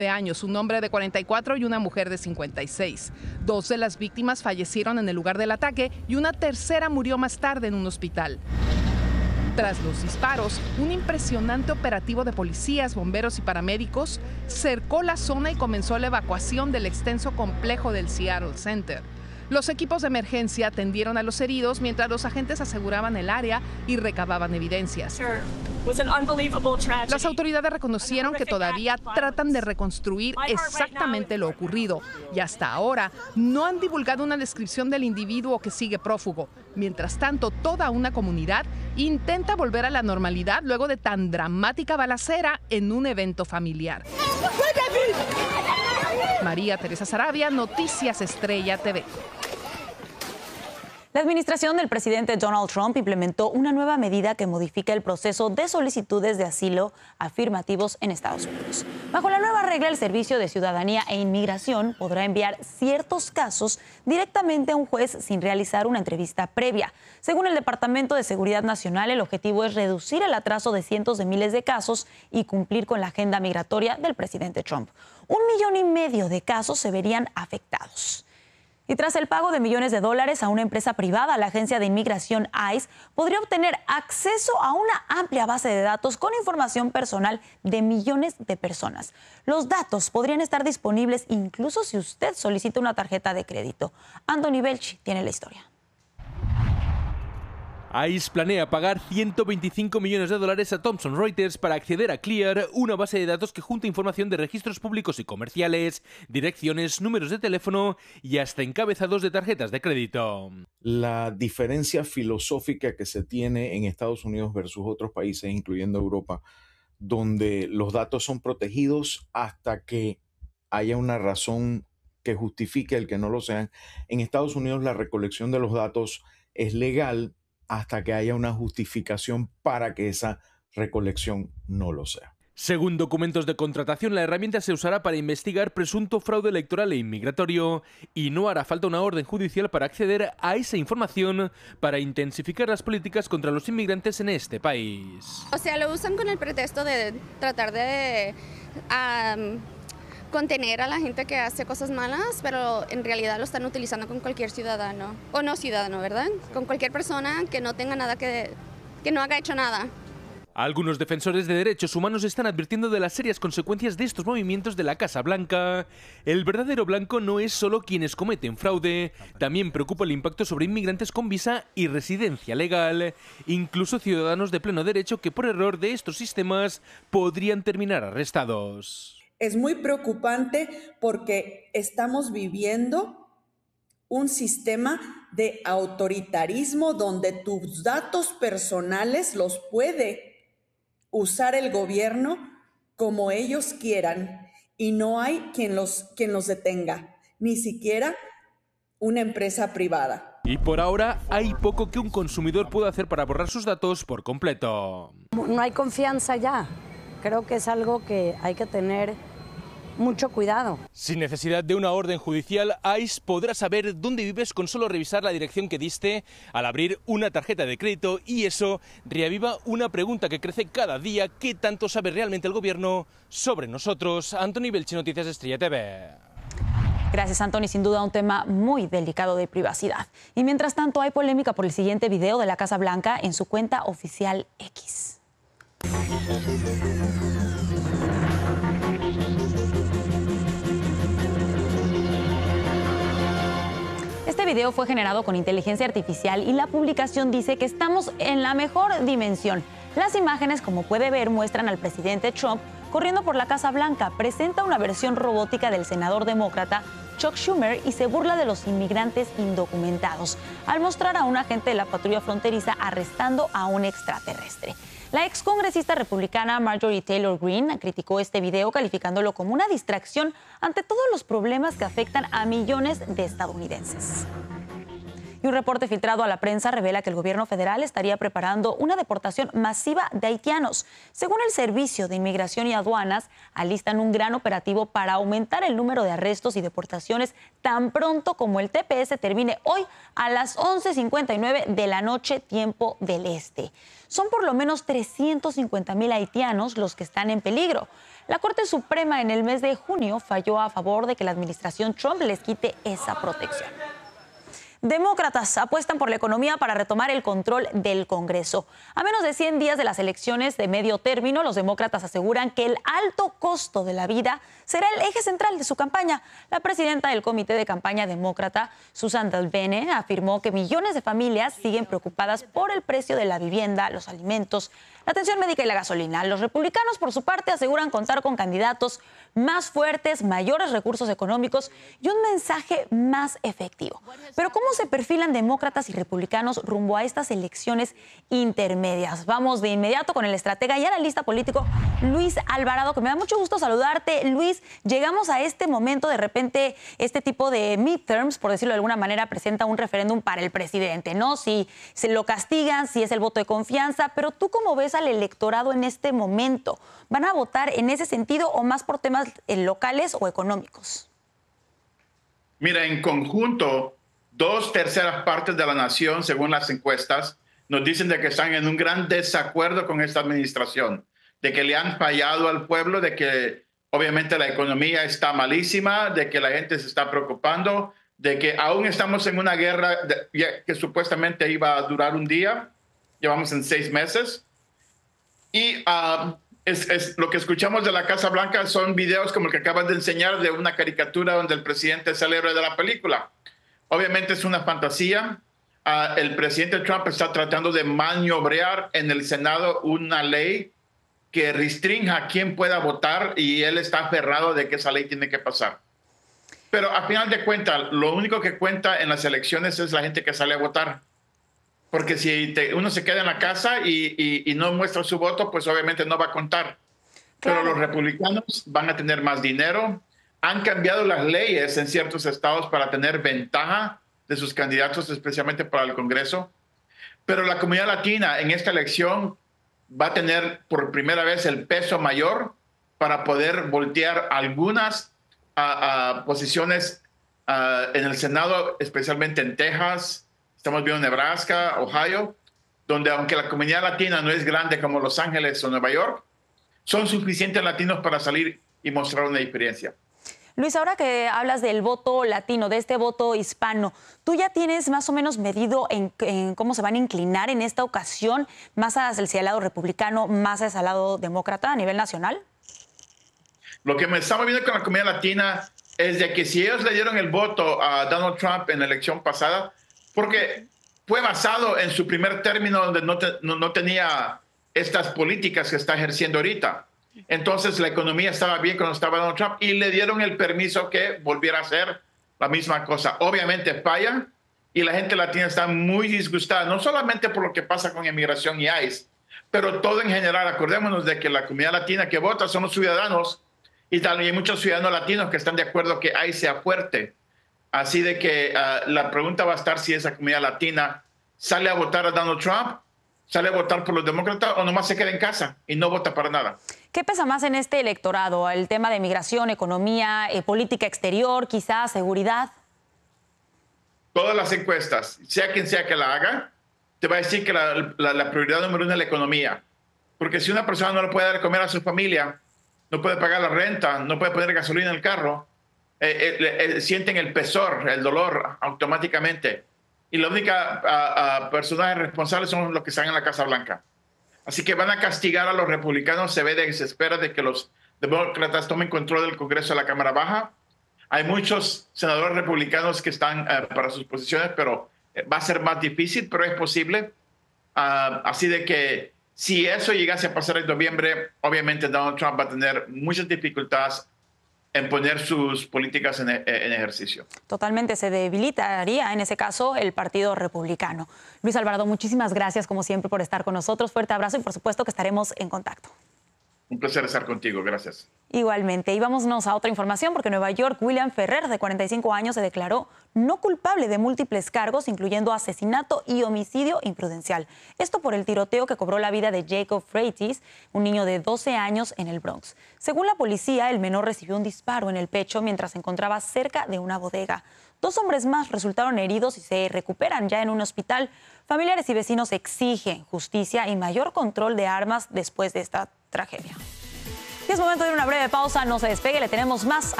años, un hombre de 44 y una mujer de 56. Dos de las víctimas fallecieron en el lugar del ataque y una tercera murió más tarde en un hospital. Tras los disparos, un impresionante operativo de policías, bomberos y paramédicos cercó la zona y comenzó la evacuación del extenso complejo del Seattle Center. Los equipos de emergencia atendieron a los heridos mientras los agentes aseguraban el área y recababan evidencias. Las autoridades reconocieron que todavía tratan de reconstruir exactamente lo ocurrido y hasta ahora no han divulgado una descripción del individuo que sigue prófugo. Mientras tanto, toda una comunidad intenta volver a la normalidad luego de tan dramática balacera en un evento familiar. María Teresa Saravia, Noticias Estrella TV. La administración del presidente Donald Trump implementó una nueva medida que modifica el proceso de solicitudes de asilo afirmativos en Estados Unidos. Bajo la nueva regla, el Servicio de Ciudadanía e Inmigración podrá enviar ciertos casos directamente a un juez sin realizar una entrevista previa. Según el Departamento de Seguridad Nacional, el objetivo es reducir el atraso de cientos de miles de casos y cumplir con la agenda migratoria del presidente Trump. 1,5 millones de casos se verían afectados. Y tras el pago de millones de dólares a una empresa privada, la agencia de inmigración ICE podría obtener acceso a una amplia base de datos con información personal de millones de personas. Los datos podrían estar disponibles incluso si usted solicita una tarjeta de crédito. Anthony Belchi tiene la historia. ICE planea pagar $125 millones a Thomson Reuters para acceder a Clear, una base de datos que junta información de registros públicos y comerciales, direcciones, números de teléfono y hasta encabezados de tarjetas de crédito. La diferencia filosófica que se tiene en Estados Unidos versus otros países, incluyendo Europa, donde los datos son protegidos hasta que haya una razón que justifique el que no lo sean. En Estados Unidos la recolección de los datos es legal hasta que haya una justificación para que esa recolección no lo sea. Según documentos de contratación, la herramienta se usará para investigar presunto fraude electoral e inmigratorio y no hará falta una orden judicial para acceder a esa información para intensificar las políticas contra los inmigrantes en este país. O sea, lo usan con el pretexto de tratar de contener a la gente que hace cosas malas, pero en realidad lo están utilizando con cualquier ciudadano, o no ciudadano, ¿verdad? Con cualquier persona que no tenga nada que no haya hecho nada. Algunos defensores de derechos humanos están advirtiendo de las serias consecuencias de estos movimientos de la Casa Blanca. El verdadero blanco no es solo quienes cometen fraude, también preocupa el impacto sobre inmigrantes con visa y residencia legal, incluso ciudadanos de pleno derecho que por error de estos sistemas podrían terminar arrestados. Es muy preocupante porque estamos viviendo un sistema de autoritarismo donde tus datos personales los puede usar el gobierno como ellos quieran y no hay quien los detenga, ni siquiera una empresa privada. Y por ahora hay poco que un consumidor pueda hacer para borrar sus datos por completo. No hay confianza ya. Creo que es algo que hay que tener mucho cuidado. Sin necesidad de una orden judicial, ICE podrá saber dónde vives con solo revisar la dirección que diste al abrir una tarjeta de crédito y eso reaviva una pregunta que crece cada día: ¿qué tanto sabe realmente el gobierno sobre nosotros? Anthony Belchi, Noticias Estrella TV. Gracias, Anthony. Sin duda un tema muy delicado de privacidad. Y mientras tanto hay polémica por el siguiente video de la Casa Blanca en su cuenta oficial X. Este video fue generado con inteligencia artificial y la publicación dice que estamos en la mejor dimensión. Las imágenes, como puede ver, muestran al presidente Trump corriendo por la Casa Blanca. Presenta una versión robótica del senador demócrata Chuck Schumer y se burla de los inmigrantes indocumentados al mostrar a un agente de la patrulla fronteriza arrestando a un extraterrestre. La excongresista republicana Marjorie Taylor Greene criticó este video calificándolo como una distracción ante todos los problemas que afectan a millones de estadounidenses. Y un reporte filtrado a la prensa revela que el gobierno federal estaría preparando una deportación masiva de haitianos. Según el Servicio de Inmigración y Aduanas, alistan un gran operativo para aumentar el número de arrestos y deportaciones tan pronto como el TPS termine hoy a las 11:59 de la noche, tiempo del este. Son por lo menos 350,000 haitianos los que están en peligro. La Corte Suprema en el mes de junio falló a favor de que la administración Trump les quite esa protección. Demócratas apuestan por la economía para retomar el control del Congreso. A menos de 100 días de las elecciones de medio término, los demócratas aseguran que el alto costo de la vida será el eje central de su campaña. La presidenta del comité de campaña demócrata, Susan Dalbene, afirmó que millones de familias siguen preocupadas por el precio de la vivienda, los alimentos, la atención médica y la gasolina. Los republicanos, por su parte, aseguran contar con candidatos más fuertes, mayores recursos económicos y un mensaje más efectivo. Pero ¿cómo se perfilan demócratas y republicanos rumbo a estas elecciones intermedias? Vamos de inmediato con el estratega y analista político Luis Alvarado, que me da mucho gusto saludarte. Luis, llegamos a este momento, de repente este tipo de midterms, por decirlo de alguna manera, presenta un referéndum para el presidente, ¿no? Si se lo castigan, si es el voto de confianza, pero ¿tú cómo ves al electorado en este momento? ¿Van a votar en ese sentido o más por temas locales o económicos? Mira, en conjunto, 2/3 partes de la nación, según las encuestas, nos dicen de que están en un gran desacuerdo con esta administración, de que le han fallado al pueblo, de que obviamente la economía está malísima, de que la gente se está preocupando, de que aún estamos en una guerra que supuestamente iba a durar un día, llevamos en 6 meses. Y lo que escuchamos de la Casa Blanca son videos como el que acabas de enseñar de una caricatura donde el presidente es el héroe de la película. Obviamente es una fantasía. El presidente Trump está tratando de maniobrar en el Senado una ley que restrinja a quién pueda votar y él está aferrado de que esa ley tiene que pasar. Pero a final de cuentas, lo único que cuenta en las elecciones es la gente que sale a votar. Porque si uno se queda en la casa y no muestra su voto, pues obviamente no va a contar. Claro. Pero los republicanos van a tener más dinero. Han cambiado las leyes en ciertos estados para tener ventaja de sus candidatos, especialmente para el Congreso. Pero la comunidad latina en esta elección va a tener por primera vez el peso mayor para poder voltear algunas posiciones en el Senado, especialmente en Texas. Estamos viendo Nebraska, Ohio, donde aunque la comunidad latina no es grande como Los Ángeles o Nueva York, son suficientes latinos para salir y mostrar una diferencia. Luis, ahora que hablas del voto latino, de este voto hispano, ¿tú ya tienes más o menos medido en cómo se van a inclinar en esta ocasión, más hacia el lado republicano, más hacia el lado demócrata a nivel nacional? Lo que me estamos viendo con la comunidad latina es de que si ellos le dieron el voto a Donald Trump en la elección pasada, porque fue basado en su primer término donde no tenía estas políticas que está ejerciendo ahorita. Entonces la economía estaba bien cuando estaba Donald Trump y le dieron el permiso que volviera a hacer la misma cosa. Obviamente falla y la gente latina está muy disgustada, no solamente por lo que pasa con inmigración y ICE, pero todo en general. Acordémonos de que la comunidad latina que vota son los ciudadanos y también hay muchos ciudadanos latinos que están de acuerdo que ICE sea fuerte. Así de que la pregunta va a estar si esa comunidad latina sale a votar a Donald Trump, sale a votar por los demócratas o nomás se queda en casa y no vota para nada. ¿Qué pesa más en este electorado? ¿El tema de migración, economía, política exterior, quizás seguridad? Todas las encuestas, sea quien sea que la haga, te va a decir que la prioridad número 1 es la economía. Porque si una persona no le puede dar de comer a su familia, no puede pagar la renta, no puede poner gasolina en el carro, sienten el pesor, el dolor automáticamente. Y la única personajes responsables son los que están en la Casa Blanca. Así que van a castigar a los republicanos. Se espera de que los demócratas tomen control del Congreso de la Cámara Baja. Hay muchos senadores republicanos que están para sus posiciones, pero va a ser más difícil, pero es posible. Así de que si eso llegase a pasar en noviembre, obviamente Donald Trump va a tener muchas dificultades en poner sus políticas en ejercicio. Totalmente, se debilitaría en ese caso el Partido Republicano. Luis Alvarado, muchísimas gracias como siempre por estar con nosotros. Fuerte abrazo y por supuesto que estaremos en contacto. Un placer estar contigo. Gracias. Igualmente. Y vámonos a otra información porque en Nueva York, William Ferrer, de 45 años, se declaró no culpable de múltiples cargos, incluyendo asesinato y homicidio imprudencial. Esto por el tiroteo que cobró la vida de Jacob Freitas, un niño de 12 años en el Bronx. Según la policía, el menor recibió un disparo en el pecho mientras se encontraba cerca de una bodega. 2 hombres más resultaron heridos y se recuperan ya en un hospital. Familiares y vecinos exigen justicia y mayor control de armas después de esta tragedia. Y es momento de una breve pausa, no se despegue, le tenemos más.